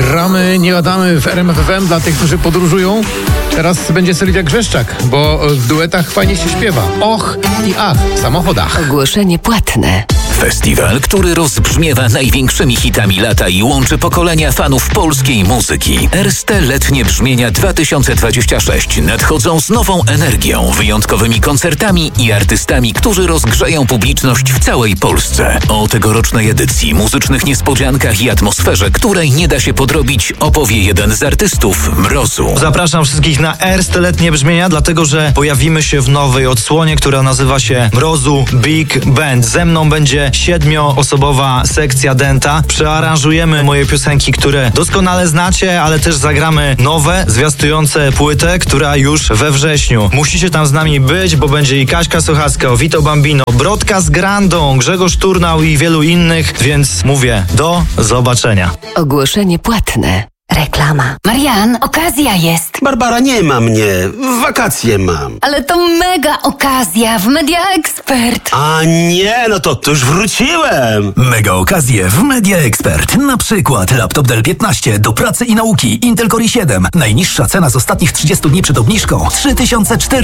gramy, nie gadamy w RMF FM dla tych, którzy podróżują. Teraz będzie Sylwia Grzeszczak, bo w duetach fajnie się śpiewa. Och i ach w samochodach. Ogłoszenie płatne. Festiwal, który rozbrzmiewa największymi hitami lata i łączy pokolenia fanów polskiej muzyki. Erste Letnie Brzmienia 2026 nadchodzą z nową energią, wyjątkowymi koncertami i artystami, którzy rozgrzeją publiczność w całej Polsce. O tegorocznej edycji, muzycznych niespodziankach i atmosferze, której nie da się podrobić, opowie jeden z artystów Mrozu. Zapraszam wszystkich na Erste Letnie Brzmienia, dlatego że pojawimy się w nowej odsłonie, która nazywa się Mrozu Big Band. Ze mną będzie 7-osobowa sekcja denta. Przearanżujemy moje piosenki, które doskonale znacie, ale też zagramy nowe, zwiastujące płytę, która już we wrześniu. Musicie tam z nami być, bo będzie i Kaśka Sochacka, Vito Bambino, Brodka z Grandą, Grzegorz Turnał i wielu innych, więc mówię, do zobaczenia. Ogłoszenie płatne. Reklama. Marian, okazja jest. Barbara, nie ma mnie. Wakacje mam. Ale to mega okazja w Media Expert. A nie, no to już wróciłem. Mega okazje w Media Expert. Na przykład laptop Dell 15 do pracy i nauki Intel Core i7. Najniższa cena z ostatnich 30 dni przed obniżką 3400